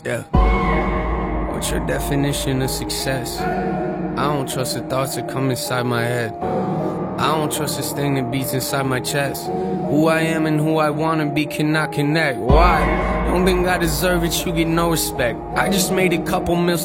Yeah. What's your definition of success? I don't trust the thoughts that come inside my head. I don't trust this thing that beats inside my chest. Who I am and who I wanna be cannot connect. Why? Don't think I deserve it, you get no respect. I just made a couple mils